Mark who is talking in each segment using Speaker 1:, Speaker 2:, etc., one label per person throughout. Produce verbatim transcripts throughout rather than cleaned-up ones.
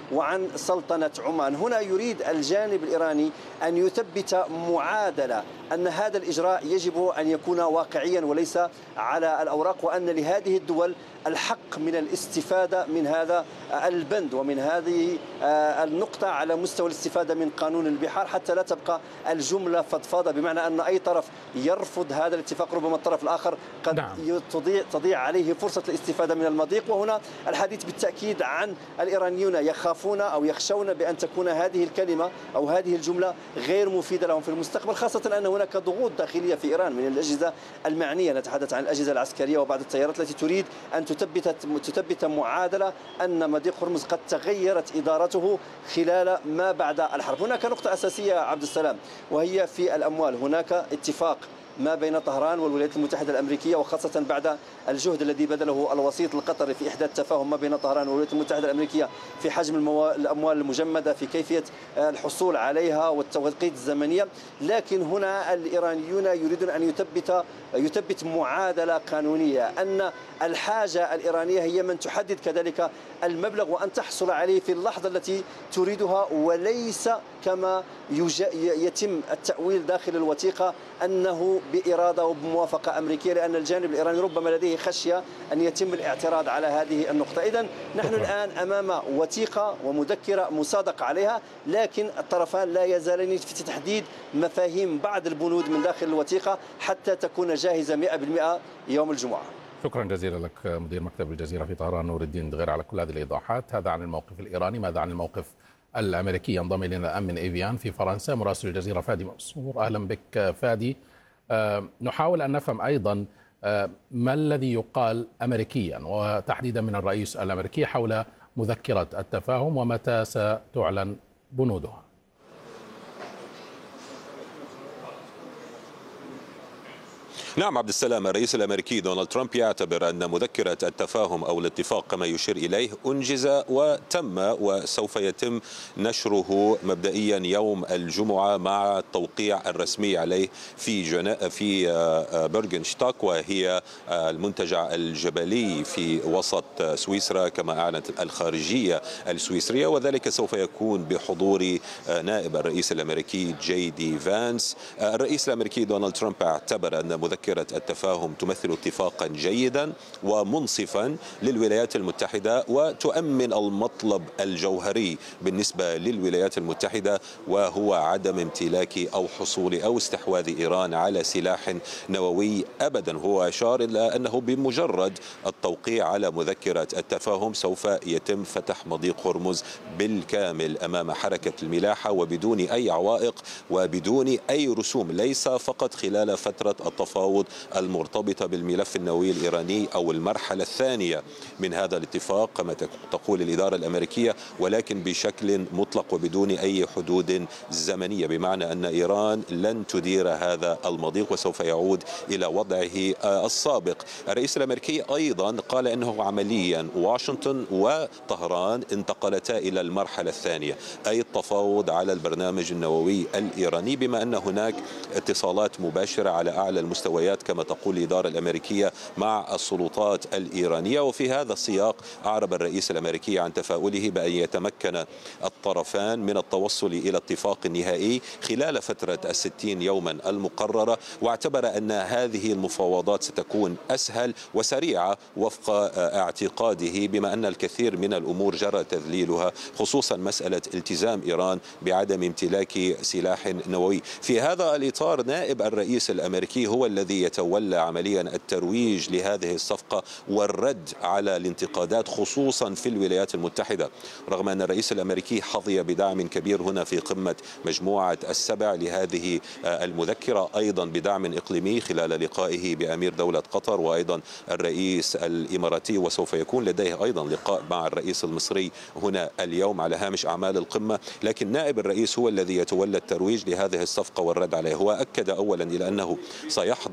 Speaker 1: وعن سلطنة عمان. هنا يريد الجانب الإيراني أن يثبت معادلة أن هذا الإجراء يجب أن يكون واقعيا وليس على الأوراق، وأن لهذه الدول الحق من الاستفادة من هذا البند ومن هذه النقطة على مستوى الاستفادة من قانون البحار، حتى لا تبقى الجملة فضفاضة، بمعنى أن أي طرف يرفض هذا الاتفاق ربما الطرف الآخر قد نعم. تضيع, تضيع عليه فرصة الاستفادة من المضيق. وهنا الحديث بالتأكيد عن الإيرانيون يخافون أو يخشون بأن تكون هذه الكلمة أو هذه الجملة غير مفيدة لهم في المستقبل، خاصة أن هناك ضغوط داخلية في إيران من الأجهزة المعنية. نتحدث عن الأجهزة العسكرية وبعض التيارات التي تريد أن تثبت تثبت معادلة أن مضيق هرمز قد تغيرت إدارته خلال ما بعد الحرب. هناك نقطة أساسية عبد السلام وهي في الأموال. هناك اتفاق ما بين طهران والولايات المتحدة الأمريكية، وخاصة بعد الجهد الذي بذله الوسيط القطري في إحداث تفاهم ما بين طهران والولايات المتحدة الأمريكية في حجم الأموال المجمدة، في كيفية الحصول عليها والتوقيت الزمنية. لكن هنا الإيرانيون يريدون أن يثبت يثبت معادلة قانونية، أن الحاجة الإيرانية هي من تحدد كذلك المبلغ وأن تحصل عليه في اللحظة التي تريدها، وليس كما يتم التأويل داخل الوثيقة أنه بإرادة وبموافقة أمريكية، لأن الجانب الإيراني ربما لديه خشية أن يتم الاعتراض على هذه النقطة. إذن نحن الآن أمام وثيقة ومذكرة مصادق عليها، لكن الطرفان لا يزالان في تحديد مفاهيم بعض البنود من داخل الوثيقة حتى تكون جاهزة مئة بالمئة يوم الجمعة.
Speaker 2: شكرا جزيلا لك مدير مكتب الجزيرة في طهران نور الدين دغير على كل هذه الإيضاحات. هذا عن الموقف الإيراني. ماذا عن الموقف الأمريكي؟ ينضم إلينا الآن من إيفيان في فرنسا مراسل الجزيرة فادي منصور. أهلا بك فادي. أه نحاول أن نفهم أيضا أه ما الذي يقال أمريكيا وتحديدا من الرئيس الأمريكي حول مذكرة التفاهم ومتى ستعلن بنودها.
Speaker 3: نعم عبد السلام، الرئيس الأمريكي دونالد ترامب يعتبر أن مذكرة التفاهم أو الاتفاق كما يشير إليه أنجز وتم، وسوف يتم نشره مبدئيا يوم الجمعة مع التوقيع الرسمي عليه في جنا في برغنشتاك، وهي المنتجع الجبلي في وسط سويسرا كما أعلنت الخارجية السويسرية، وذلك سوف يكون بحضور نائب الرئيس الأمريكي جي دي فانس. الرئيس الأمريكي دونالد ترامب اعتبر أن مذكرة التفاهم تمثل اتفاقا جيدا ومنصفا للولايات المتحدة وتؤمن المطلب الجوهري بالنسبة للولايات المتحدة، وهو عدم امتلاك أو حصول أو استحواذ إيران على سلاح نووي أبدا. هو أشار إلى أنه بمجرد التوقيع على مذكرة التفاهم سوف يتم فتح مضيق هرمز بالكامل أمام حركة الملاحة وبدون أي عوائق وبدون أي رسوم، ليس فقط خلال فترة التفاوض المرتبطة بالملف النووي الإيراني أو المرحلة الثانية من هذا الاتفاق كما تقول الإدارة الأمريكية، ولكن بشكل مطلق وبدون أي حدود زمنية، بمعنى أن إيران لن تدير هذا المضيق وسوف يعود إلى وضعه السابق. الرئيس الأمريكي أيضا قال أنه عمليا واشنطن وطهران انتقلتا إلى المرحلة الثانية، أي التفاوض على البرنامج النووي الإيراني، بما أن هناك اتصالات مباشرة على أعلى المستويات كما تقول الإدارة الأمريكية مع السلطات الإيرانية. وفي هذا السياق أعرب الرئيس الأمريكي عن تفاؤله بأن يتمكن الطرفان من التوصل إلى اتفاق نهائي خلال فترة الستين يوما المقررة، واعتبر أن هذه المفاوضات ستكون أسهل وسريعة وفق اعتقاده، بما أن الكثير من الأمور جرى تذليلها، خصوصا مسألة التزام إيران بعدم امتلاك سلاح نووي. في هذا الإطار نائب الرئيس الأمريكي هو الذي يتولى عمليا الترويج لهذه الصفقة والرد على الانتقادات خصوصا في الولايات المتحدة، رغم أن الرئيس الأمريكي حظي بدعم كبير هنا في قمة مجموعة السبع لهذه المذكرة، أيضا بدعم إقليمي خلال لقائه بأمير دولة قطر وأيضا الرئيس الإماراتي، وسوف يكون لديه أيضا لقاء مع الرئيس المصري هنا اليوم على هامش أعمال القمة. لكن نائب الرئيس هو الذي يتولى الترويج لهذه الصفقة والرد عليه. هو أكد أولا إلى أنه سيحضر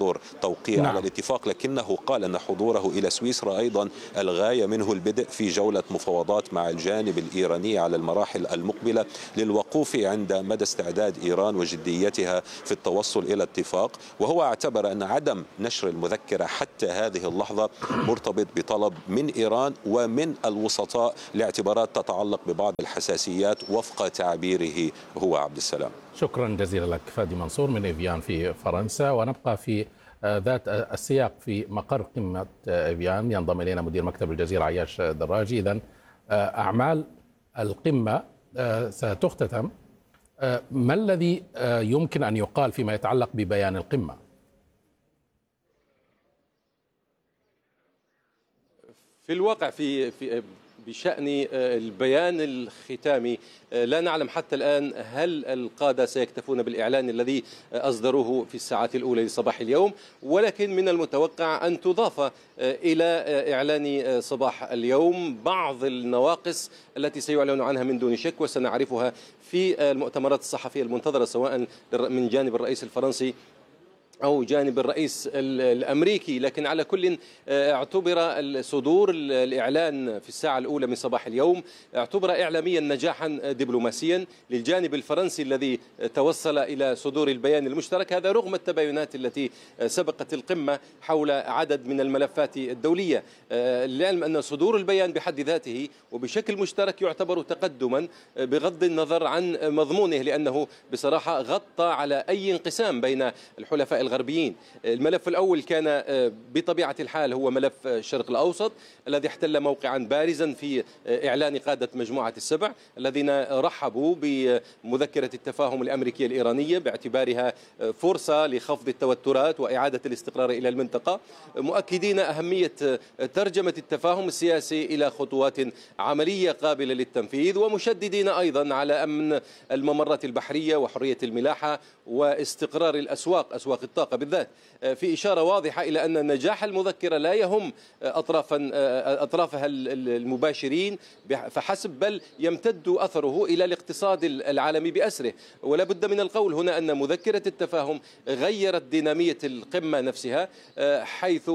Speaker 3: ينتظر توقيع
Speaker 2: نعم.
Speaker 3: على الاتفاق، لكنه قال أن حضوره إلى سويسرا أيضا الغاية منه البدء في جولة مفاوضات مع الجانب الإيراني على المراحل المقبلة للوقوف عند مدى استعداد إيران وجديتها في التوصل إلى اتفاق. وهو اعتبر أن عدم نشر المذكرة حتى هذه اللحظة مرتبط بطلب من إيران ومن الوسطاء لاعتبارات تتعلق ببعض الحساسيات وفق تعبيره هو. عبد السلام،
Speaker 2: شكرا جزيلا لك فادي منصور من إيفيان في فرنسا. ونبقى في ذات السياق في مقر قمة إيفيان. ينضم إلينا مدير مكتب الجزيرة عياش دراجي. إذن أعمال القمة ستختتم، ما الذي يمكن أن يقال فيما يتعلق ببيان القمة؟
Speaker 4: في الواقع في في بشأن البيان الختامي لا نعلم حتى الآن هل القادة سيكتفون بالإعلان الذي أصدروه في الساعات الأولى لصباح اليوم، ولكن من المتوقع أن تضاف إلى إعلان صباح اليوم بعض النواقص التي سيعلن عنها من دون شك، وسنعرفها في المؤتمرات الصحفية المنتظرة سواء من جانب الرئيس الفرنسي أو جانب الرئيس الأمريكي. لكن على كل اعتبر صدور الإعلان في الساعة الأولى من صباح اليوم اعتبر إعلاميا نجاحا دبلوماسيا للجانب الفرنسي الذي توصل إلى صدور البيان المشترك، هذا رغم التباينات التي سبقت القمة حول عدد من الملفات الدولية. للعلم أن صدور البيان بحد ذاته وبشكل مشترك يعتبر تقدما بغض النظر عن مضمونه، لأنه بصراحة غطى على أي انقسام بين الحلفاء الغربيين. الملف الأول كان بطبيعة الحال هو ملف الشرق الأوسط الذي احتل موقعا بارزا في إعلان قادة مجموعة السبع الذين رحبوا بمذكرة التفاهم الأمريكية الإيرانية باعتبارها فرصة لخفض التوترات وإعادة الاستقرار إلى المنطقة، مؤكدين أهمية ترجمة التفاهم السياسي إلى خطوات عملية قابلة للتنفيذ، ومشددين أيضا على أمن الممرات البحرية وحرية الملاحة واستقرار الأسواق، أسواق الطاقة بالذات، في إشارة واضحة إلى أن نجاح المذكرة لا يهم أطرافا أطرافها المباشرين فحسب، بل يمتد أثره إلى الاقتصاد العالمي بأسره. ولا بد من القول هنا أن مذكرة التفاهم غيرت دينامية القمة نفسها، حيث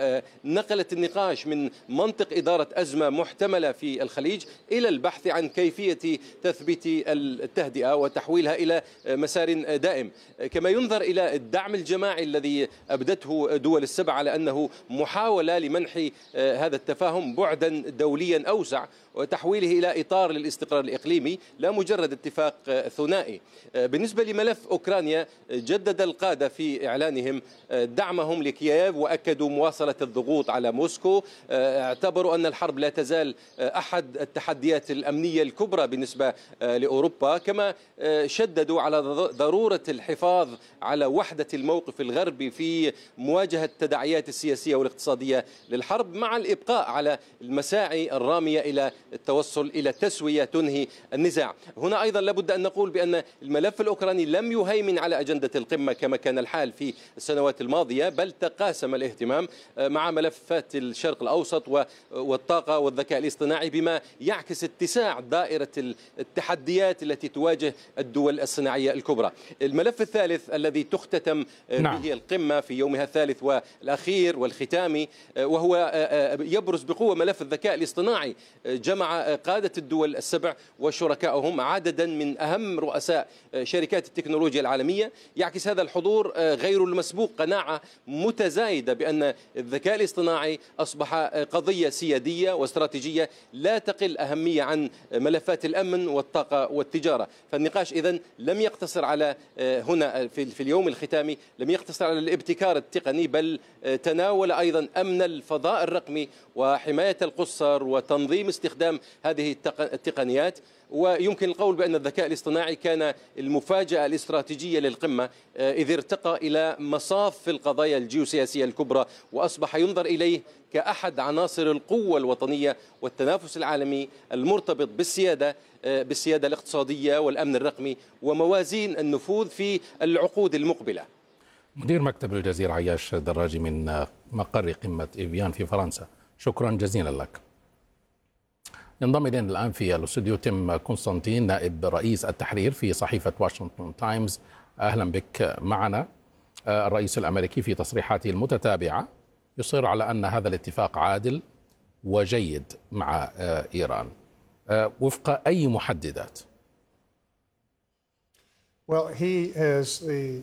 Speaker 4: نقلت النقاش من منطق إدارة أزمة محتملة في الخليج إلى البحث عن كيفية تثبيت التهدئة وتحويلها إلى مسار دائم، كما ينظر إلى الدعم الجماعي الذي أبدته دول السبع على أنه محاولة لمنح هذا التفاهم بعدا دوليا أوسع وتحويله إلى إطار للاستقرار الإقليمي لا مجرد اتفاق ثنائي. بالنسبة لملف أوكرانيا جدد القادة في إعلانهم دعمهم لكييف وأكدوا مواصلة الضغوط على موسكو، اعتبروا أن الحرب لا تزال أحد التحديات الأمنية الكبرى بالنسبة لأوروبا، كما شددوا على ضرورة الحفاظ على وحدة الموقف الغربي في مواجهة التداعيات السياسية والاقتصادية للحرب، مع الإبقاء على المساعي الرامية إلى التوصل إلى تسوية تنهي النزاع. هنا أيضا لابد أن نقول بأن الملف الأوكراني لم يهيمن على أجندة القمة كما كان الحال في السنوات الماضية، بل تقاسم الاهتمام مع ملفات الشرق الأوسط والطاقة والذكاء الاصطناعي، بما يعكس اتساع دائرة التحديات التي تواجه الدول الصناعية الكبرى. الملف الثالث الذي تختتم
Speaker 2: نعم.
Speaker 4: به القمة في يومها الثالث والأخير والختامي وهو يبرز بقوة ملف الذكاء الاصطناعي، جمع قادة الدول السبع وشركائهم عددا من أهم رؤساء شركات التكنولوجيا العالمية. يعكس هذا الحضور غير المسبوق قناعة متزايدة بأن الذكاء الاصطناعي أصبح قضية سيادية واستراتيجية لا تقل أهمية عن ملفات الأمن والطاقة والتجارة. فالنقاش إذن لم يقتصر على هنا في اليوم الختامي لم يقتصر على الابتكار التقني، بل تناول أيضا أمن الفضاء الرقمي وحماية القصر وتنظيم استخدام هذه التقنيات. ويمكن القول بأن الذكاء الاصطناعي كان المفاجأة الاستراتيجية للقمة، إذ ارتقى إلى مصاف القضايا الجيوسياسية الكبرى وأصبح ينظر إليه كأحد عناصر القوة الوطنية والتنافس العالمي المرتبط بالسيادة بالسيادة الاقتصادية والأمن الرقمي وموازين النفوذ في العقود المقبلة.
Speaker 2: مدير مكتب الجزيرة عياش دراجي من مقر قمة إيفيان في فرنسا، شكرا جزيلا لك. ينضم إلينا الآن في الاستوديو تيم كونستانتين نائب رئيس التحرير في صحيفة واشنطن تايمز. أهلا بك معنا. الرئيس الأمريكي في تصريحاته المتتابعة يصر على أن هذا الاتفاق عادل وجيد مع إيران وفق أي محددات؟
Speaker 5: Well, he has the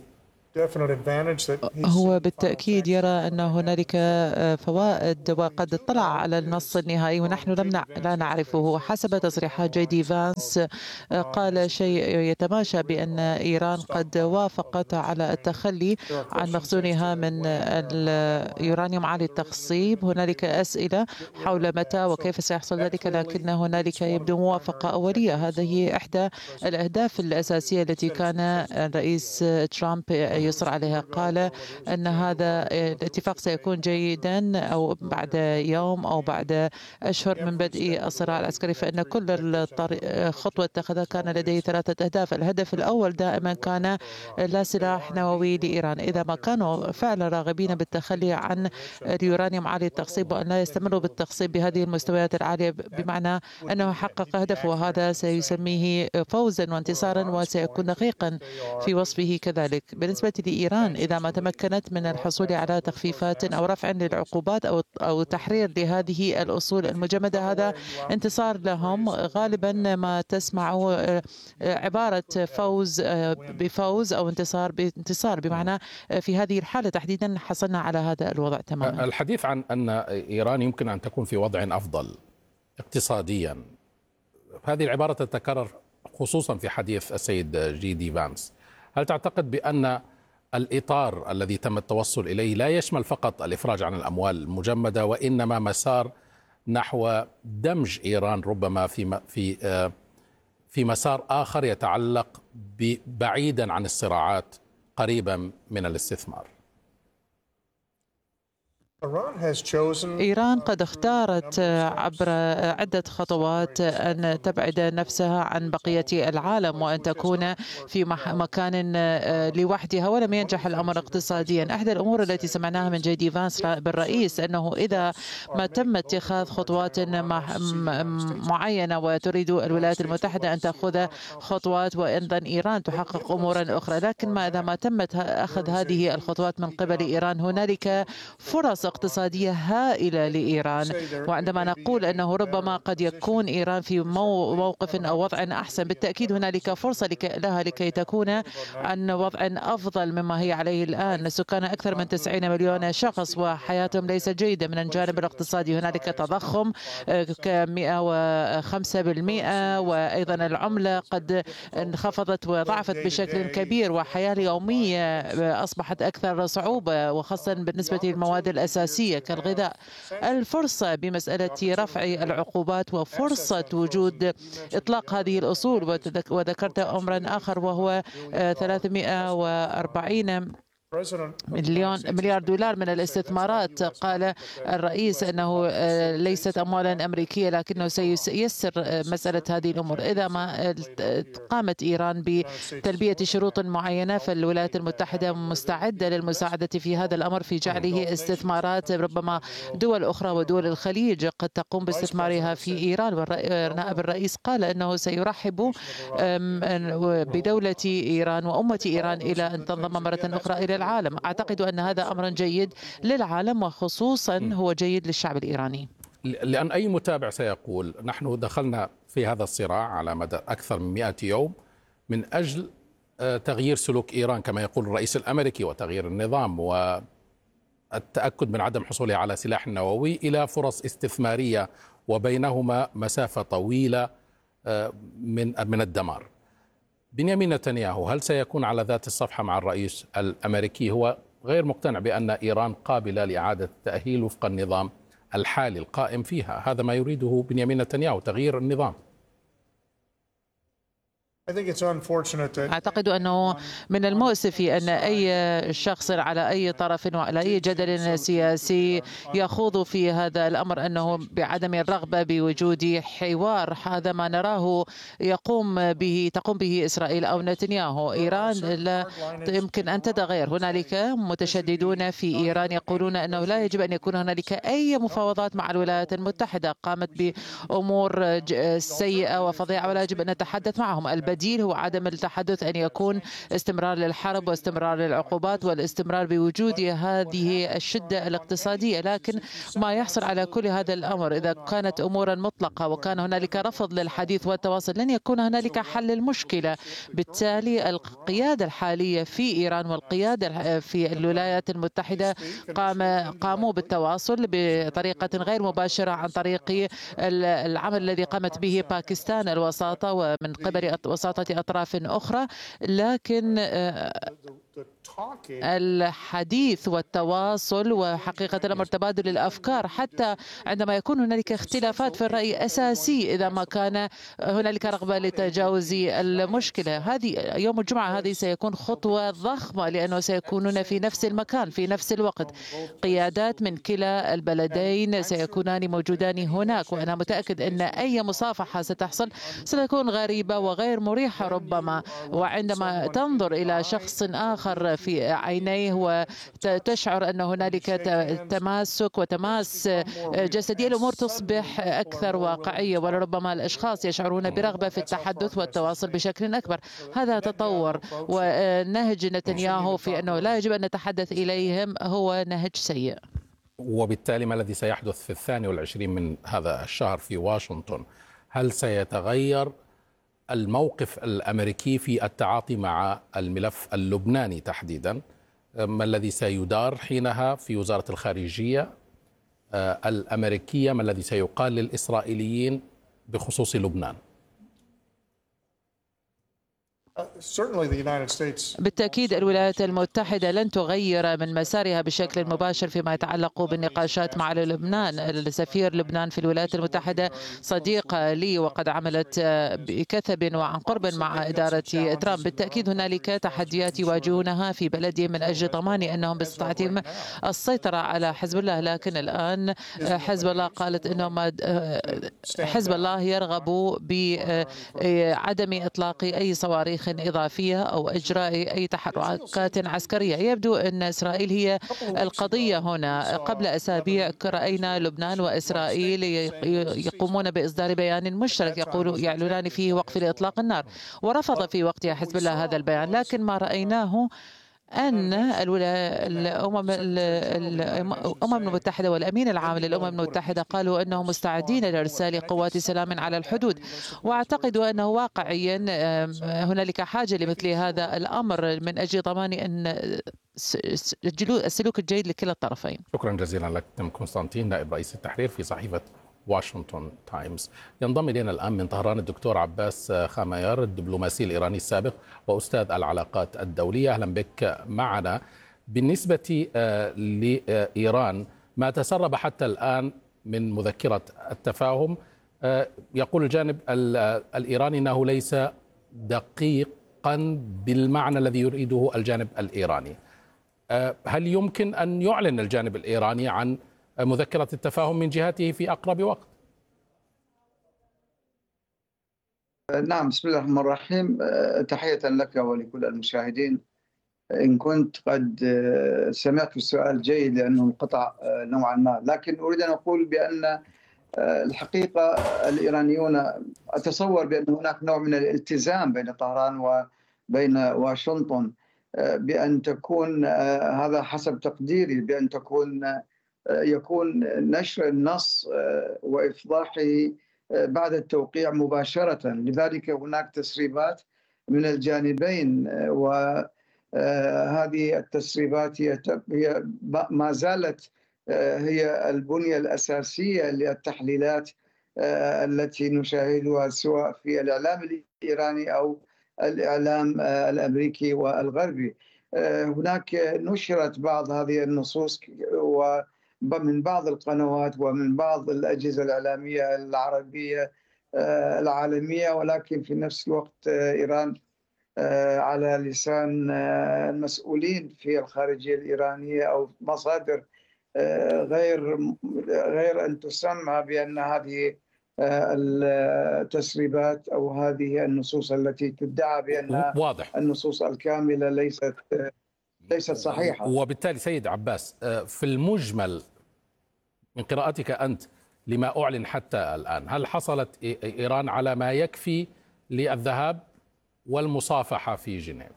Speaker 6: هو بالتأكيد يرى أن هنالك فوائد وقد اطلع على النص النهائي ونحن لم لا نعرفه. حسب تصريحات جي دي فانس قال شيء يتماشى بأن إيران قد وافقت على التخلي عن مخزونها من اليورانيوم عالي التخصيب. هنالك أسئلة حول متى وكيف سيحصل ذلك، لكن هنالك يبدو موافقة أولية. هذه إحدى الأهداف الأساسية التي كان الرئيس ترامب يصر عليها. قال أن هذا الاتفاق سيكون جيدا أو بعد يوم أو بعد أشهر من بدء الصراع العسكري، فإن كل خطوة اتخذها كان لديه ثلاثة أهداف. الهدف الأول دائما كان لا سلاح نووي لإيران. إذا ما كانوا فعلا راغبين بالتخلي عن اليورانيوم عالي التخصيب وأن لا يستمروا بالتخصيب بهذه المستويات العالية، بمعنى أنه حقق هدفه، وهذا سيسميه فوزا وانتصارا وسيكون دقيقا في وصفه كذلك. بالنسبة لإيران، إذا ما تمكنت من الحصول على تخفيفات أو رفع للعقوبات أو أو تحرير لهذه الأصول المجمدة، هذا انتصار لهم. غالبا ما تسمع عبارة فوز بفوز أو انتصار بانتصار، بمعنى في هذه الحالة تحديدا حصلنا على هذا الوضع تماما.
Speaker 2: الحديث عن أن إيران يمكن أن تكون في وضع أفضل اقتصاديا، هذه العبارة تتكرر خصوصا في حديث السيد جي دي فانس. هل تعتقد بأن الإطار الذي تم التوصل إليه لا يشمل فقط الإفراج عن الأموال المجمدة، وإنما مسار نحو دمج إيران ربما في في في مسار آخر يتعلق بعيدا عن الصراعات قريبا من الاستثمار؟
Speaker 6: إيران قد اختارت عبر عدة خطوات أن تبعد نفسها عن بقية العالم وأن تكون في مكان لوحدها، ولم ينجح الأمر اقتصاديا. أحد الأمور التي سمعناها من جي دي فانس بالرئيس أنه إذا ما تم اتخاذ خطوات معينة وتريد الولايات المتحدة أن تأخذ خطوات وأيضا إيران تحقق أمورا أخرى، لكن ما إذا ما تمت أخذ هذه الخطوات من قبل إيران هنالك فرص اقتصادية هائلة لإيران. وعندما نقول أنه ربما قد يكون إيران في موقف أو وضع أحسن، بالتأكيد هنالك فرصة لها لكي تكون عن وضع أفضل مما هي عليه الآن. السكان أكثر من تسعين مليون شخص وحياتهم ليست جيدة من الجانب الاقتصادي. هنالك تضخم كمئة وخمسة بالمئة، وأيضا العملة قد انخفضت وضعفت بشكل كبير، وحياة اليومية أصبحت أكثر صعوبة، وخاصة بالنسبة للمواد الأساسية كالغذاء. الفرصة بمسألة رفع العقوبات وفرصة وجود إطلاق هذه الأصول. وذكرت أمرا آخر وهو ثلاثمئة وأربعين مليون مليار دولار من الاستثمارات. قال الرئيس أنه ليست أموالا أمريكية لكنه سييسر مسألة هذه الأمور. إذا ما قامت إيران بتلبية شروط معينة فالولايات المتحدة مستعدة للمساعدة في هذا الأمر، في جعله استثمارات ربما دول أخرى ودول الخليج قد تقوم باستثمارها في إيران. ونائب الرئيس قال أنه سيرحب بدولة إيران وأمة إيران إلى أن تنضم مرة أخرى إلى العالم. أعتقد أن هذا أمر جيد للعالم وخصوصا هو جيد للشعب الإيراني،
Speaker 2: لأن أي متابع سيقول نحن دخلنا في هذا الصراع على مدى أكثر من مئة يوم من أجل تغيير سلوك إيران كما يقول الرئيس الأمريكي وتغيير النظام والتأكد من عدم حصولها على سلاح نووي إلى فرص استثمارية، وبينهما مسافة طويلة من من الدمار. بنيامين نتنياهو هل سيكون على ذات الصفحة مع الرئيس الأمريكي؟ هو غير مقتنع بأن إيران قابلة لإعادة التأهيل وفق النظام الحالي القائم فيها. هذا ما يريده بنيامين نتنياهو، تغيير النظام.
Speaker 6: أعتقد أنه من المؤسف أن أي شخص على أي طرف وعلى أي جدل سياسي يخوض في هذا الأمر أنه بعدم الرغبة بوجود حوار. هذا ما نراه يقوم به تقوم به إسرائيل أو نتنياهو. إيران لا يمكن أن تتغير. هنالك متشددون في إيران يقولون أنه لا يجب أن يكون هنالك أي مفاوضات مع الولايات المتحدة، قامت بأمور سيئة وفظيعة ولا يجب أن نتحدث معهم. البديل البديل هو عدم التحدث، أن يكون استمرار للحرب واستمرار للعقوبات والاستمرار بوجود هذه الشدة الاقتصادية. لكن ما يحصل على كل هذا الأمر إذا كانت أمورا مطلقة وكان هنالك رفض للحديث والتواصل لن يكون هنالك حل المشكلة. بالتالي القيادة الحالية في إيران والقيادة في الولايات المتحدة قام قاموا بالتواصل بطريقة غير مباشرة عن طريق العمل الذي قامت به باكستان الوساطة ومن قبل وساطة أطراف أخرى. لكن الحديث والتواصل وحقيقة الأمر تبادل الأفكار حتى عندما يكون هنالك اختلافات في الرأي أساسي إذا ما كان هنالك رغبة لتجاوز المشكلة. هذه يوم الجمعة هذه سيكون خطوة ضخمة لأنه سيكونون في نفس المكان في نفس الوقت. قيادات من كلا البلدين سيكونان موجودان هناك، وأنا متأكد أن أي مصافحة ستحصل ستكون غريبة وغير مريحة ربما. وعندما تنظر إلى شخص آخر في عينيه وتشعر أن هنالك تماسك وتماس جسدي، الأمور تصبح أكثر واقعية ولربما الأشخاص يشعرون برغبة في التحدث والتواصل بشكل أكبر. هذا تطور، ونهج نتنياهو في أنه لا يجب أن نتحدث إليهم هو نهج سيء.
Speaker 2: وبالتالي ما الذي سيحدث في الثاني والعشرين من هذا الشهر في واشنطن؟ هل سيتغير الموقف الأمريكي في التعاطي مع الملف اللبناني تحديدا؟ ما الذي سيدار حينها في وزارة الخارجية الأمريكية؟ ما الذي سيقال للإسرائيليين بخصوص لبنان؟
Speaker 6: بالتأكيد الولايات المتحدة لن تغير من مسارها بشكل مباشر فيما يتعلق بالنقاشات مع لبنان. السفير لبنان في الولايات المتحدة صديق لي وقد عملت بكثب وعن قرب مع إدارة ترامب. بالتأكيد هنالك تحديات يواجهونها في بلدهم من أجل ضمان أنهم باستطاعتهم السيطرة على حزب الله. لكن الآن حزب الله قالت أنهم حزب الله يرغب بعدم إطلاق أي صواريخ إضافية أو إجراء أي تحركات عسكرية. يبدو أن إسرائيل هي القضية هنا. قبل أسابيع رأينا لبنان وإسرائيل يقومون بإصدار بيان مشترك يقول يعلنان فيه وقف لإطلاق النار، ورفض في وقتها حزب الله هذا البيان. لكن ما رأيناه أن الأمم الأمم المتحدة والأمين العام للأمم المتحدة قالوا أنهم مستعدين لإرسال قوات سلام على الحدود. وأعتقد أنه واقعيا هنالك حاجة لمثل هذا الأمر من أجل ضمان أن السلوك الجيد لكلا الطرفين.
Speaker 2: شكرا جزيلا لك تم قسطنطين، نائب رئيس التحرير في صحيفة واشنطن تايمز. ينضم إلينا الآن من طهران الدكتور عباس خاميار، الدبلوماسي الإيراني السابق وأستاذ العلاقات الدولية. أهلا بك معنا. بالنسبة لإيران ما تسرب حتى الآن من مذكرة التفاهم، يقول الجانب الإيراني أنه ليس دقيقا بالمعنى الذي يريده الجانب الإيراني. هل يمكن أن يعلن الجانب الإيراني عن مذكرة التفاهم من جهته في أقرب وقت؟
Speaker 7: نعم، بسم الله الرحمن الرحيم. تحية لك ولكل المشاهدين. إن كنت قد سمعت في السؤال جيد لأنه انقطع نوعا ما، لكن أريد أن أقول بأن الحقيقة الإيرانيون أتصور بأن هناك نوع من الالتزام بين طهران وبين واشنطن بأن تكون، هذا حسب تقديري، بأن تكون يكون نشر النص وإفضاحه بعد التوقيع مباشرة. لذلك هناك تسريبات من الجانبين، وهذه التسريبات هي ما زالت هي البنية الأساسية للتحليلات التي نشاهدها سواء في الإعلام الإيراني أو الإعلام الأمريكي والغربي. هناك نشرت بعض هذه النصوص ومن بعض القنوات ومن بعض الأجهزة الإعلامية العربية العالمية، ولكن في نفس الوقت إيران على لسان المسؤولين في الخارجية الإيرانية أو مصادر غير غير أن تسمى بأن هذه التسريبات أو هذه النصوص التي تدعى بأنها واضح النصوص الكاملة ليست ليست صحيحة.
Speaker 2: وبالتالي سيد عباس، في المجمل من قراءتك أنت لما أعلن حتى الآن، هل حصلت إيران على ما يكفي للذهاب والمصافحة في جنيف؟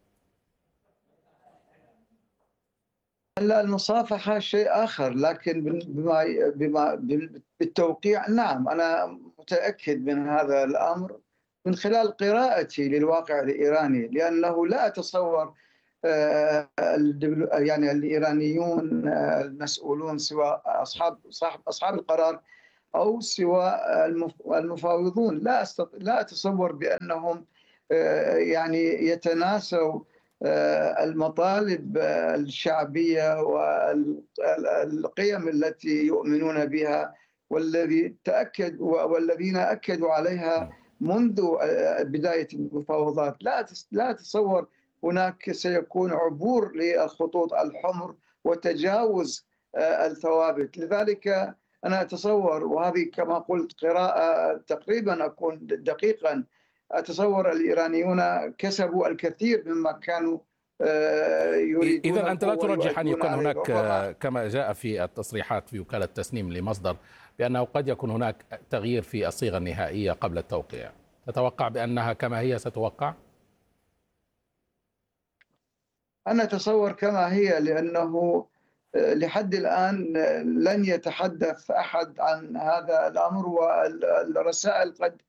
Speaker 7: لا، المصافحة شيء آخر، لكن بما بما بالتوقيع نعم، أنا متأكد من هذا الأمر من خلال قراءتي للواقع الإيراني، لأنه لا أتصور يعني الإيرانيون المسؤولون سواء أصحاب صاحب أصحاب القرار أو سواء المفاوضون، لا لا أتصور بأنهم يعني يتناسوا المطالب الشعبية والقيم التي يؤمنون بها والذي تأكد والذين أكدوا عليها منذ بداية المفاوضات. لا لا أتصور هناك سيكون عبور للخطوط الحمر وتجاوز الثوابت. لذلك أنا أتصور، وهذه كما قلت قراءة تقريبا أكون دقيقا، أتصور الإيرانيون كسبوا الكثير مما كانوا يريدون.
Speaker 2: إذن أنت لا ترجح أن يكون هناك كما جاء في التصريحات في وكالة تسنيم لمصدر بأنه قد يكون هناك تغيير في الصيغة النهائية قبل التوقيع؟ تتوقع بأنها كما هي ستوقع؟
Speaker 7: أنا أتصور كما هي، لأنه لحد الآن لن يتحدث أحد عن هذا الأمر، والرسائل قد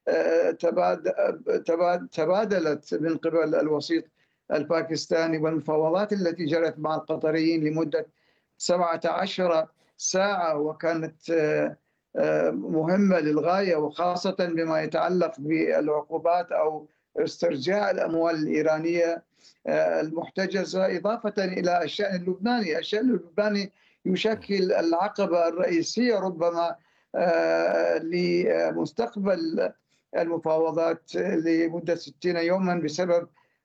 Speaker 7: تبادلت من قبل الوسيط الباكستاني، والمفاوضات التي جرت مع القطريين لمدة سبعة عشر ساعة وكانت مهمة للغاية، وخاصة بما يتعلق بالعقوبات أو استرجاع الأموال الإيرانية المحتجزة، إضافة إلى الشأن اللبناني. الشأن اللبناني يشكل العقبة الرئيسية ربما لمستقبل المفاوضات لمدة ستين يوما بسبب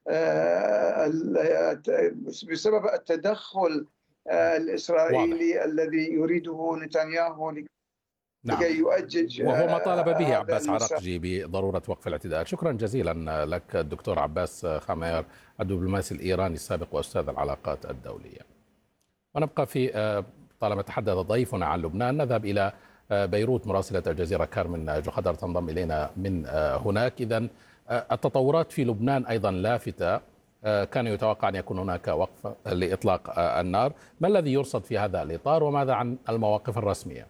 Speaker 7: بسبب التدخل الإسرائيلي واضح. الذي يريده نتنياهو لكي نعم. يؤجج،
Speaker 2: وهو ما طالب به عباس عراقجي بضرورة وقف الاعتداء. شكرا جزيلا لك الدكتور عباس خمير، الدبلوماسي الإيراني السابق وأستاذ العلاقات الدولية. ونبقى في طالما تحدث ضيفنا عن لبنان نذهب إلى بيروت. مراسلة الجزيرة كارمن جحدر تنضم إلينا من هناك. إذن التطورات في لبنان أيضا لافتة، كان يتوقع أن يكون هناك وقف لإطلاق النار. ما الذي يرصد في هذا الإطار وماذا عن المواقف الرسمية؟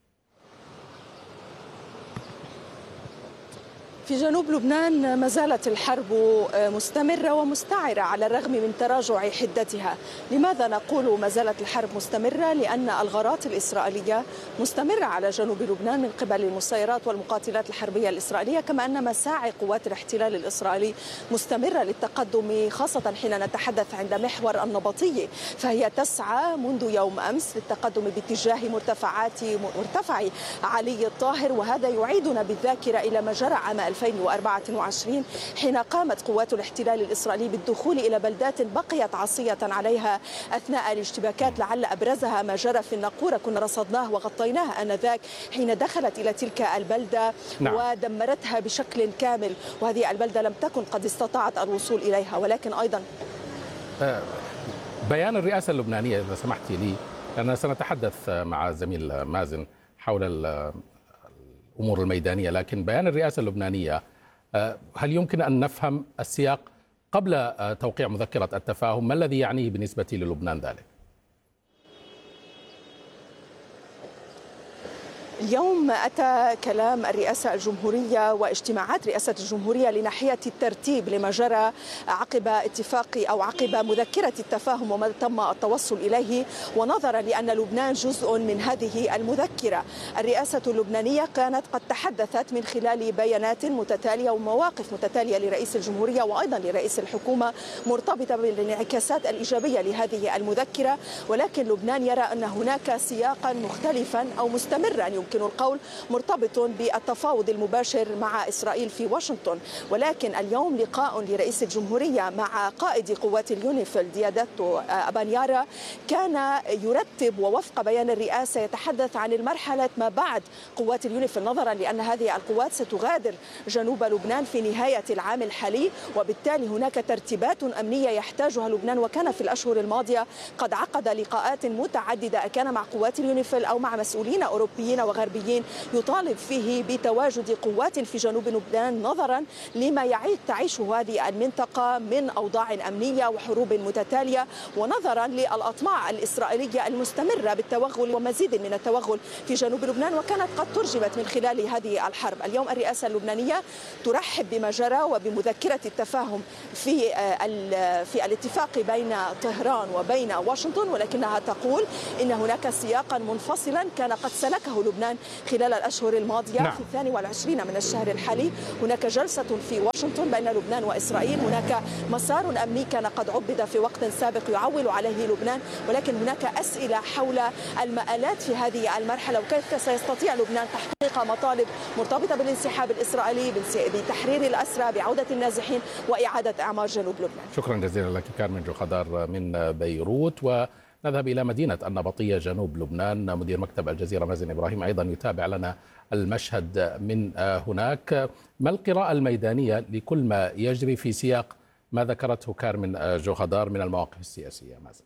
Speaker 8: في جنوب لبنان ما زالت الحرب مستمرة ومستعرة على الرغم من تراجع حدتها. لماذا نقول ما زالت الحرب مستمرة؟ لأن الغارات الإسرائيلية مستمرة على جنوب لبنان من قبل المسيرات والمقاتلات الحربية الإسرائيلية، كما أن مساعي قوات الاحتلال الإسرائيلي مستمرة للتقدم، خاصة حين نتحدث عند محور النبطية، فهي تسعى منذ يوم أمس للتقدم باتجاه مرتفعات مرتفع علي الطاهر، وهذا يعيدنا بالذاكرة إلى ما جرى عام ألفين وأربعة وعشرين حين قامت قوات الاحتلال الإسرائيلي بالدخول إلى بلدات بقيت عصية عليها أثناء الاشتباكات، لعل أبرزها ما جرى في الناقورة، كنا رصدناه وغطيناه آنذاك حين دخلت إلى تلك البلدة نعم. ودمرتها بشكل كامل، وهذه البلدة لم تكن قد استطاعت الوصول إليها. ولكن أيضا
Speaker 2: بيان الرئاسة اللبنانية إذا سمحتي لي، أنا سنتحدث مع الزميل مازن حول الأمور الميدانية، لكن بيان الرئاسة اللبنانية هل يمكن أن نفهم السياق قبل توقيع مذكرة التفاهم؟ ما الذي يعنيه بالنسبة للبنان ذلك؟
Speaker 8: اليوم أتى كلام الرئاسة الجمهورية واجتماعات رئاسة الجمهورية لناحية الترتيب لما جرى عقب اتفاق أو عقب مذكرة التفاهم وما تم التوصل إليه، ونظرا لأن لبنان جزء من هذه المذكرة. الرئاسة اللبنانية كانت قد تحدثت من خلال بيانات متتالية ومواقف متتالية لرئيس الجمهورية وأيضا لرئيس الحكومة مرتبطة بالانعكاسات الإيجابية لهذه المذكرة، ولكن لبنان يرى أن هناك سياقا مختلفا أو مستمرا يمكن القول مرتبط بالتفاوض المباشر مع إسرائيل في واشنطن. ولكن اليوم لقاء لرئيس الجمهورية مع قائد قوات اليونيفيل دياداتو أبانيارا كان يرتب ووفق بيان الرئاسة يتحدث عن المرحلة ما بعد قوات اليونيفيل، نظرا لأن هذه القوات ستغادر جنوب لبنان في نهاية العام الحالي، وبالتالي هناك ترتيبات أمنية يحتاجها لبنان. وكان في الأشهر الماضية قد عقد لقاءات متعددة كان مع قوات اليونيفيل أو مع مسؤولين أوروبيين وغربيين يطالب فيه بتواجد قوات في جنوب لبنان نظرا لما يعيش تعيشه هذه المنطقة من أوضاع أمنية وحروب متتالية، ونظرا للأطماع الإسرائيلية المستمرة بالتوغل ومزيد من التوغل في جنوب لبنان، وكانت قد ترجمت من خلال هذه الحرب. اليوم الرئاسة اللبنانية ترحب بما جرى وبمذكرة التفاهم في في الاتفاق بين طهران وبين واشنطن، ولكنها تقول إن هناك سياقا منفصلا كان قد سلكه لبنان خلال الأشهر الماضية. نعم. في الثاني والعشرين من الشهر الحالي هناك جلسة في واشنطن بين لبنان وإسرائيل، هناك مسار أمني كان قد عبد في وقت سابق يعول عليه لبنان، ولكن هناك أسئلة حول المآلات في هذه المرحلة وكيف سيستطيع لبنان تحقيق مطالب مرتبطة بالانسحاب الإسرائيلي، بتحرير الأسرى، بعودة النازحين وإعادة إعمار جنوب لبنان.
Speaker 2: شكرا جزيلا لك كارمن جوخدار من بيروت. ونذهب إلى مدينة النبطية جنوب لبنان. مدير مكتب الجزيرة مازن إبراهيم أيضا يتابع لنا المشهد من هناك. ما القراءة الميدانية لكل ما يجري في سياق ما ذكرته كارمن جوخدار من المواقف السياسية؟ مازن.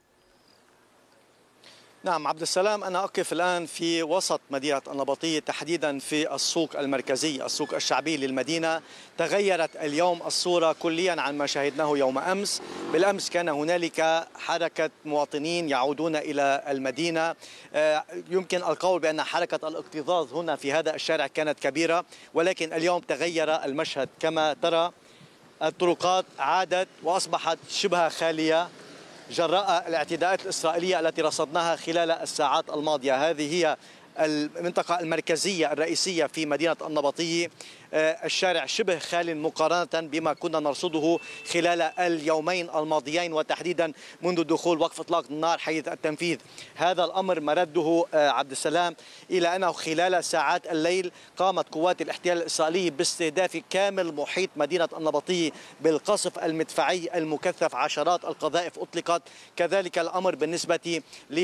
Speaker 9: نعم عبد السلام، أنا أقف الآن في وسط مدينة النبطية، تحديدا في السوق المركزي، السوق الشعبي للمدينة. تغيرت اليوم الصورة كليا عن ما شاهدناه يوم أمس. بالأمس كان هنالك حركة مواطنين يعودون إلى المدينة، يمكن القول بأن حركة الاكتظاظ هنا في هذا الشارع كانت كبيرة، ولكن اليوم تغير المشهد. كما ترى الطرقات عادت وأصبحت شبه خالية جراء الاعتداءات الإسرائيلية التي رصدناها خلال الساعات الماضية. هذه هي المنطقة المركزية الرئيسية في مدينة النبطية. الشارع شبه خال مقارنة بما كنا نرصده خلال اليومين الماضيين، وتحديدا منذ دخول وقف إطلاق النار حيز التنفيذ. هذا الأمر مرده عبد السلام إلى أنه خلال ساعات الليل قامت قوات الاحتلال الإسرائيلي باستهداف كامل محيط مدينة النبطية بالقصف المدفعي المكثف. عشرات القذائف أطلقت. كذلك الأمر بالنسبة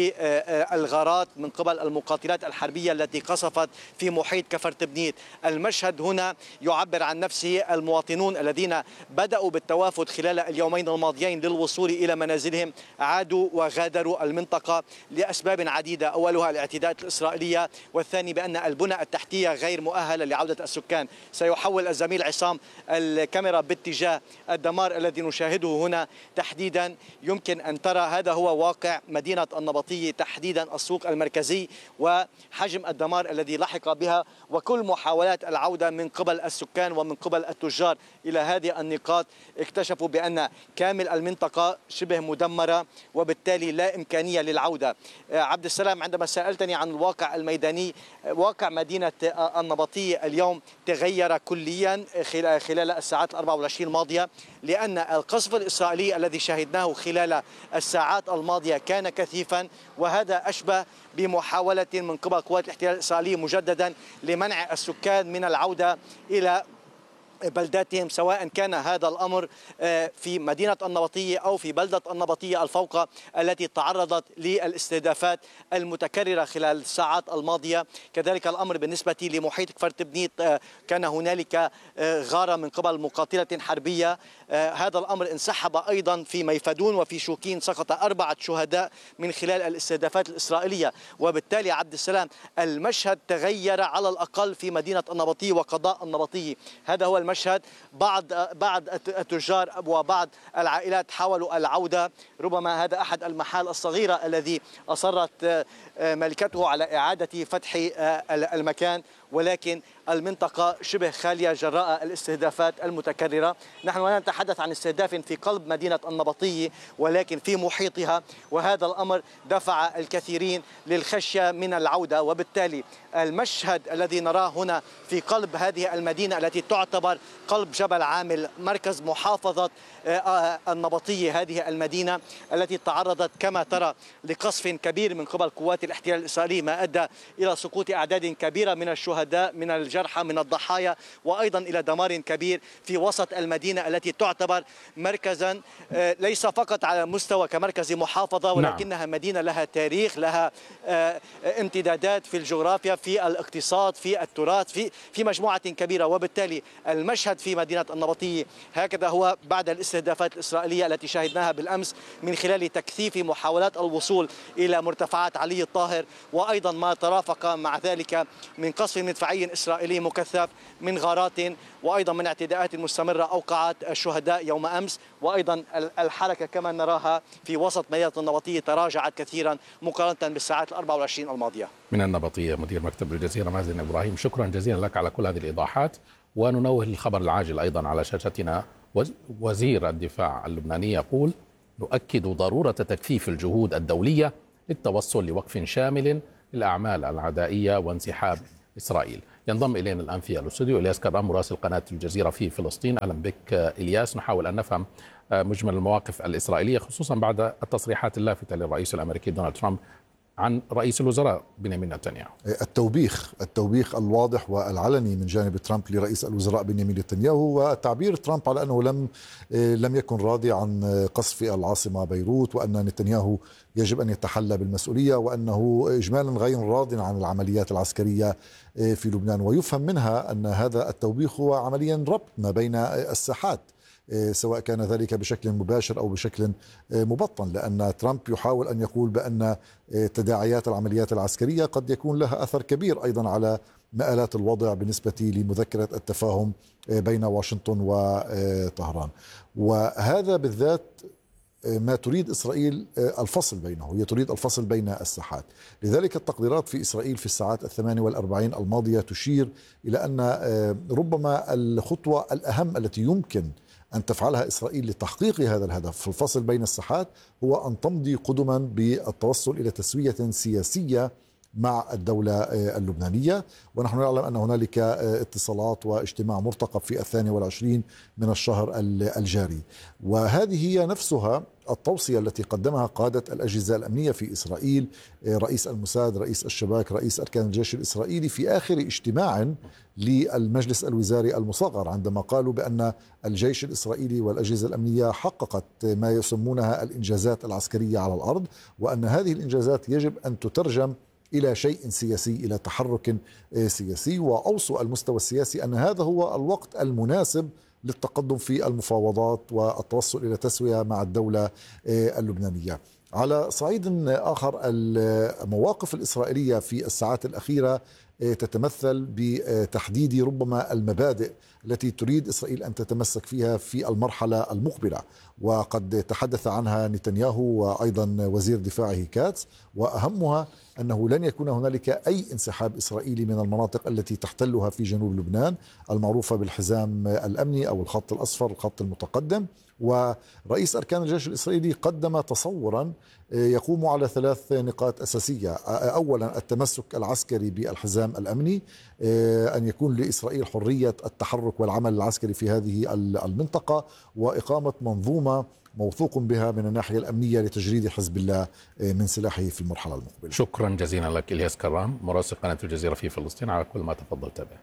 Speaker 9: للغارات من قبل المقاتلات الحربية التي قصفت في محيط كفر تبنيت. المشهد هنا يعبر عن نفسه. المواطنون الذين بدأوا بالتوافد خلال اليومين الماضيين للوصول إلى منازلهم عادوا وغادروا المنطقة لأسباب عديدة، أولها الاعتداءات الإسرائيلية، والثاني بأن البنى التحتية غير مؤهلة لعودة السكان. سيحول الزميل عصام الكاميرا باتجاه الدمار الذي نشاهده هنا تحديدا. يمكن أن ترى هذا هو واقع مدينة النبطية، تحديدا السوق المركزي وحجم الدمار الذي لحق بها، وكل محاولات العودة من قبل السكان ومن قبل التجار إلى هذه النقاط اكتشفوا بأن كامل المنطقة شبه مدمرة وبالتالي لا إمكانية للعودة. عبد السلام، عندما سألتني عن الواقع الميداني، واقع مدينة النبطية اليوم تغير كليا خلال الساعات الأربع والعشرين الماضية، لأن القصف الإسرائيلي الذي شاهدناه خلال الساعات الماضية كان كثيفا، وهذا أشبه بمحاولة من قبل قوات الاحتلال الإسرائيلي مجددا لمنع السكان من العودة إلى بلداتهم، سواء كان هذا الأمر في مدينة النبطية أو في بلدة النبطية الفوقة التي تعرضت للاستهدافات المتكررة خلال الساعات الماضية. كذلك الأمر بالنسبة لمحيط كفر تبنيت، كان هنالك غارة من قبل مقاتلة حربية. هذا الأمر انسحب أيضا في ميفدون وفي شوكين، سقط أربعة شهداء من خلال الاستهدافات الإسرائيلية. وبالتالي عبد السلام المشهد تغير على الأقل في مدينة النبطية وقضاء النبطية. هذا هو المشهد. بعض بعض التجار وبعض العائلات حاولوا العودة، ربما هذا أحد المحال الصغيرة الذي أصرت ملكته على إعادة فتح المكان، ولكن المنطقة شبه خالية جراء الاستهدافات المتكررة. نحن لا نتحدث عن استهداف في قلب مدينة النبطية ولكن في محيطها، وهذا الأمر دفع الكثيرين للخشية من العودة. وبالتالي المشهد الذي نراه هنا في قلب هذه المدينة التي تعتبر قلب جبل عامل، مركز محافظة النبطية، هذه المدينة التي تعرضت كما ترى لقصف كبير من قبل قوات الاحتلال الإسرائيلي، ما أدى إلى سقوط أعداد كبيرة من الشهداء الشهداء من الجرحى من الضحايا، وأيضا إلى دمار كبير في وسط المدينة التي تعتبر مركزا ليس فقط على مستوى كمركز محافظة، ولكنها مدينة لها تاريخ، لها امتدادات في الجغرافيا، في الاقتصاد، في التراث، في في مجموعة كبيرة. وبالتالي المشهد في مدينة النبطية هكذا هو بعد الاستهدافات الإسرائيلية التي شاهدناها بالأمس من خلال تكثيف محاولات الوصول إلى مرتفعات علي الطاهر، وأيضا ما ترافق مع ذلك من قصف مدفعي إسرائيلي مكثف، من غارات، وأيضا من اعتداءات مستمرة أوقعت الشهداء يوم أمس. وأيضا الحركة كما نراها في وسط مدينة النبطية تراجعت كثيرا مقارنة بالساعات الأربع والعشرين الماضية.
Speaker 2: من النبطية مدير مكتب الجزيرة مازن إبراهيم، شكرا جزيلا لك على كل هذه الإيضاحات. وننوه الخبر العاجل أيضا على شاشتنا. وزير الدفاع اللبناني يقول: نؤكد ضرورة تكثيف الجهود الدولية للتوصل لوقف شامل للأعمال العدائية وانسحاب إسرائيل. ينضم إلينا الآن في الاستوديو إلياس كرام مراسل قناة الجزيرة في فلسطين. أهلا بك إلياس. نحاول أن نفهم مجمل المواقف الإسرائيلية خصوصا بعد التصريحات اللافتة للرئيس الأمريكي دونالد ترامب عن رئيس الوزراء بنيامين نتنياهو.
Speaker 10: التوبيخ التوبيخ الواضح والعلني من جانب ترامب لرئيس الوزراء بنيامين نتنياهو، وتعبير ترامب على أنه لم لم يكن راضي عن قصف العاصمة بيروت، وأن نتنياهو يجب أن يتحلى بالمسؤولية، وأنه إجمالا غير راض عن العمليات العسكرية في لبنان. ويفهم منها أن هذا التوبيخ هو عمليا ربط ما بين الساحات، سواء كان ذلك بشكل مباشر أو بشكل مبطن، لأن ترامب يحاول أن يقول بأن تداعيات العمليات العسكرية قد يكون لها أثر كبير أيضا على مآلات الوضع بالنسبة لمذكرة التفاهم بين واشنطن وطهران. وهذا بالذات ما تريد إسرائيل الفصل بينه، هي تريد الفصل بين الساحات. لذلك التقديرات في إسرائيل في الساعات الثمانية والأربعين الماضية تشير إلى أن ربما الخطوة الأهم التي يمكن أن تفعلها إسرائيل لتحقيق هذا الهدف في الفصل بين الساحات هو أن تمضي قدما بالتوصل إلى تسوية سياسية مع الدولة اللبنانية. ونحن نعلم أن هنالك اتصالات واجتماع مرتقب في الثاني والعشرين من الشهر الجاري، وهذه هي نفسها التوصية التي قدمها قادة الأجهزة الأمنية في إسرائيل، رئيس الموساد، رئيس الشباك، رئيس أركان الجيش الإسرائيلي، في آخر اجتماع للمجلس الوزاري المصغر، عندما قالوا بأن الجيش الإسرائيلي والأجهزة الأمنية حققت ما يسمونها الإنجازات العسكرية على الأرض، وأن هذه الإنجازات يجب أن تترجم إلى شيء سياسي، إلى تحرك سياسي. وأوصوا المستوى السياسي أن هذا هو الوقت المناسب للتقدم في المفاوضات والتوصل إلى تسوية مع الدولة اللبنانية. على صعيد آخر، المواقف الإسرائيلية في الساعات الأخيرة تتمثل بتحديد ربما المبادئ التي تريد إسرائيل أن تتمسك فيها في المرحلة المقبلة، وقد تحدث عنها نتنياهو وأيضا وزير دفاعه كاتس، وأهمها أنه لن يكون هنالك أي انسحاب إسرائيلي من المناطق التي تحتلها في جنوب لبنان المعروفة بالحزام الأمني أو الخط الأصفر، الخط المتقدم. ورئيس أركان الجيش الإسرائيلي قدم تصورا يقوم على ثلاث نقاط أساسية. أولا التمسك العسكري بالحزام الأمني، أن يكون لإسرائيل حرية التحرك والعمل العسكري في هذه المنطقة، وإقامة منظومة موثوق بها من الناحية الأمنية لتجريد حزب الله من سلاحه في المرحلة المقبلة.
Speaker 2: شكرا جزيلا لك إلياس كرام مراسل قناة الجزيرة في فلسطين على كل ما تفضلت به.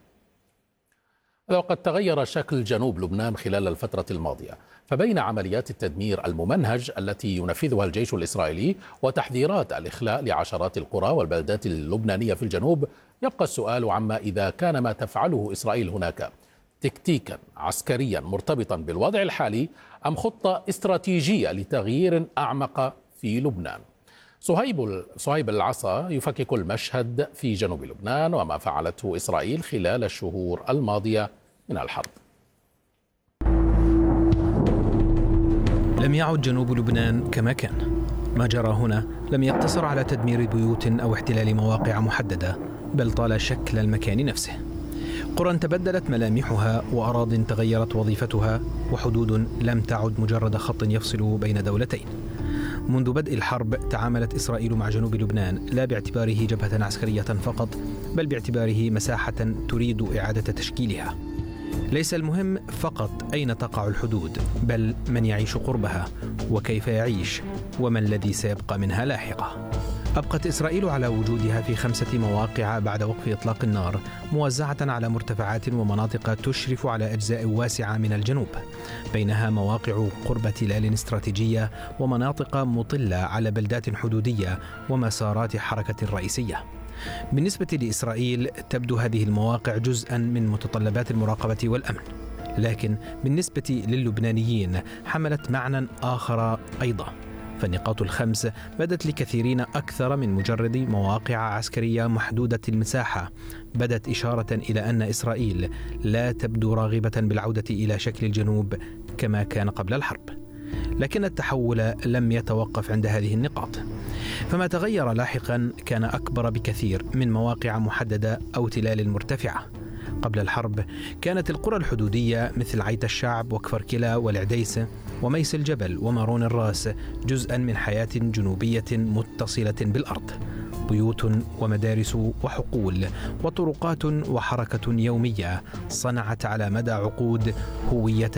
Speaker 2: وقد تغير شكل جنوب لبنان خلال الفترة الماضية، فبين عمليات التدمير الممنهج التي ينفذها الجيش الإسرائيلي وتحذيرات الإخلاء لعشرات القرى والبلدات اللبنانية في الجنوب، يبقى السؤال عما إذا كان ما تفعله إسرائيل هناك تكتيكا عسكريا مرتبطا بالوضع الحالي أم خطة استراتيجية لتغيير أعمق في لبنان. صهيب صهيب العصا يفكك المشهد في جنوب لبنان وما فعلته إسرائيل خلال الشهور الماضية من الحرب.
Speaker 11: لم يعد جنوب لبنان كما كان. ما جرى هنا لم يقتصر على تدمير بيوت أو احتلال مواقع محددة، بل طال شكل المكان نفسه. قرى تبدلت ملامحها، وأراضٍ تغيرت وظيفتها، وحدود لم تعد مجرد خط يفصل بين دولتين. منذ بدء الحرب تعاملت إسرائيل مع جنوب لبنان لا باعتباره جبهة عسكرية فقط، بل باعتباره مساحة تريد إعادة تشكيلها. ليس المهم فقط أين تقع الحدود، بل من يعيش قربها وكيف يعيش وما الذي سيبقى منها لاحقا. أبقت إسرائيل على وجودها في خمسة مواقع بعد وقف إطلاق النار، موزعة على مرتفعات ومناطق تشرف على أجزاء واسعة من الجنوب، بينها مواقع قرب تلال استراتيجية ومناطق مطلة على بلدات حدودية ومسارات حركة رئيسية. بالنسبة لإسرائيل تبدو هذه المواقع جزءا من متطلبات المراقبة والأمن، لكن بالنسبة للبنانيين حملت معنى آخر أيضا، فالنقاط الخمس بدت لكثيرين أكثر من مجرد مواقع عسكرية محدودة المساحة، بدت إشارة إلى أن إسرائيل لا تبدو راغبة بالعودة إلى شكل الجنوب كما كان قبل الحرب. لكن التحول لم يتوقف عند هذه النقاط، فما تغير لاحقا كان أكبر بكثير من مواقع محددة أو تلال مرتفعة. قبل الحرب كانت القرى الحدودية مثل عيت الشعب وكفر كلا والعديس وميس الجبل ومارون الراس جزءا من حياة جنوبية متصلة بالأرض، بيوت ومدارس وحقول وطرقات وحركة يومية صنعت على مدى عقود هوية